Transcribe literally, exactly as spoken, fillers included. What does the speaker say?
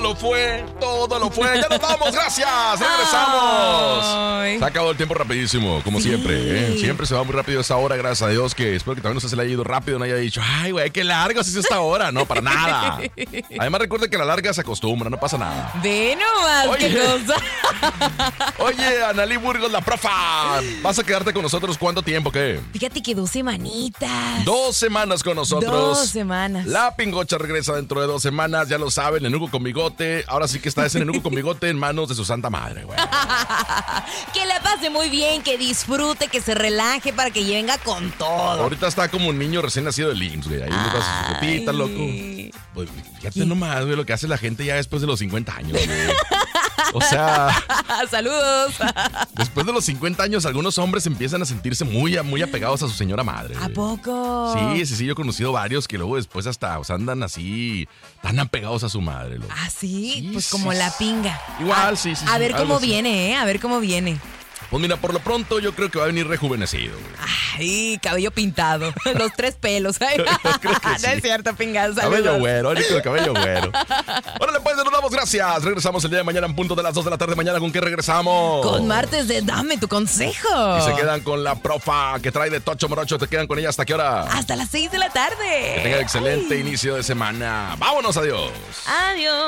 lo fue, todo lo fue. Ya nos vamos, gracias, regresamos. Ay. Se ha acabado el tiempo rapidísimo, como sí. siempre, ¿eh? Siempre se va muy rápido esa hora, gracias a Dios, que espero que también no se le haya ido rápido, no haya dicho, ay, güey, qué largo se hizo esta hora. No, para nada. Además, recuerde que a la larga se acostumbra, no pasa nada. Ve nomás, Oye. qué cosa. Oye, Analí Burgos, la profa, ¿vas a quedarte con nosotros cuánto tiempo, qué? Fíjate que dos semanitas. Dos semanas con nosotros. Dos semanas. La Pingocha regresa dentro de dos semanas, ya lo saben, Nenuco con bigote. Ahora sí que está ese Nenuco con bigote en manos de su santa madre, güey. Que la pase muy bien, que disfrute, que se relaje para que venga con todo. Ahorita está como un niño recién nacido del I M S S, güey. Ahí le das su sopita, loco. Pues, fíjate ¿Qué? nomás, güey, lo que hace la gente ya después de los cincuenta años, güey. O sea... ¡Saludos! Después de los cincuenta años, algunos hombres empiezan a sentirse muy, muy apegados a su señora madre. ¿A poco? Sí, sí, sí, yo he conocido varios que luego después hasta o sea, andan así, tan apegados a su madre. Loco. ¿Ah, sí? sí pues sí, como sí. la pinga. Igual, a, sí, sí. A sí, ver cómo viene, ¿eh? A ver cómo viene. Pues mira, por lo pronto yo creo que va a venir rejuvenecido, güey. Ay, cabello pintado. Los tres pelos. Ay, creo que sí. No es cierto, pingas. Cabello güero, ahorita el cabello güero. Órale, pues, nos damos gracias. Regresamos el día de mañana en punto de las dos de la tarde. Mañana, ¿con qué regresamos? Con martes de Dame tu consejo. Y se quedan con la profa que trae de Tocho Morocho. ¿Te quedan con ella hasta qué hora? Hasta las seis de la tarde. Que tengan excelente Ay. inicio de semana. Vámonos, adiós. Adiós.